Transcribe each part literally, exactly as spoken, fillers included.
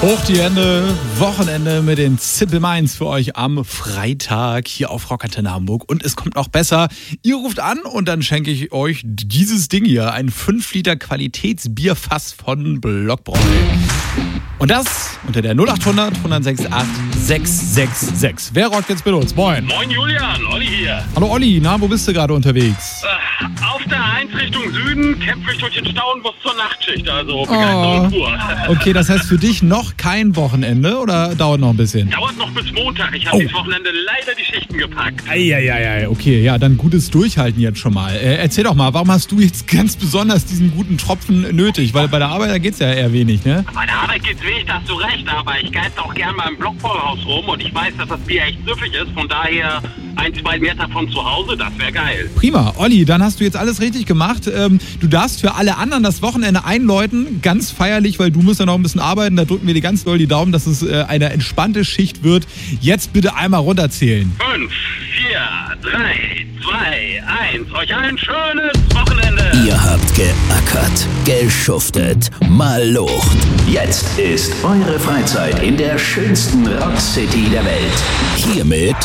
Hoch die Hände, Wochenende mit den Simple Minds für euch am Freitag hier auf Rock Antenne Hamburg. Und es kommt noch besser. Ihr ruft an und dann schenke ich euch dieses Ding hier. Ein fünf Liter Qualitätsbierfass von Blockbräu. Und das unter der null acht hundert, hundertsechs acht, sechs sechs sechs. Wer rockt jetzt mit uns? Moin. Moin Julian, Olli hier. Hallo Olli, na, wo bist du gerade unterwegs? Äh, auf der eins Richtung Süden kämpfe ich durch den Stau und muss zur Nachtschicht, also Begeisterung pur. Okay, das heißt für dich noch kein Wochenende oder dauert noch ein bisschen? Dauert noch bis Montag, ich habe Oh. dieses Wochenende leider die Schichten gepackt. Eieiei, okay, ja, dann gutes Durchhalten jetzt schon mal. Äh, erzähl doch mal, warum hast du jetzt ganz besonders diesen guten Tropfen nötig? Weil bei der Arbeit, da geht's ja eher wenig, ne? Bei der Arbeit geht's wenig, da hast du recht, aber ich geiz auch gern mal im Blockbauhaus rum und ich weiß, dass das Bier echt süffig ist, von daher ein, zwei Meter von zu Hause, das wäre geil. Prima. Olli, dann hast du jetzt alles richtig gemacht. Ähm, du darfst für alle anderen das Wochenende einläuten, ganz feierlich, weil du musst ja noch ein bisschen arbeiten. Da drücken wir dir ganz doll die Daumen, dass es äh, eine entspannte Schicht wird. Jetzt bitte einmal runterzählen. Fünf, vier, drei, zwei, eins. Euch ein schönes Wochenende. Ihr habt geackert, geschuftet, mal Lucht. Jetzt ist eure Freizeit in der schönsten Rockcity der Welt. Hiermit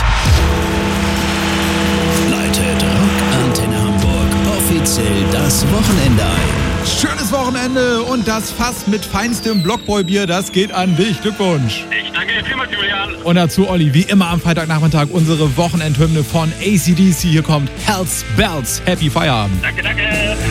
leitet Rock Antenne Hamburg offiziell das Wochenende ein. Schönes Wochenende und das Fass mit feinstem Blockbräu-Bier, das geht an dich. Glückwunsch. Ich danke dir vielmals, Julian. Und dazu, Olli, wie immer am Freitagnachmittag unsere Wochenendhymne von A C D C. Hier kommt Hells Bells. Happy Feierabend. Danke, danke.